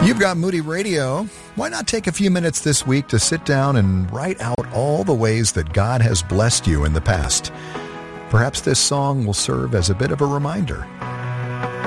You've got Moody Radio. Why not take a few minutes this week to sit down and write out all the ways that God has blessed you in the past? Perhaps this song will serve as a bit of a reminder.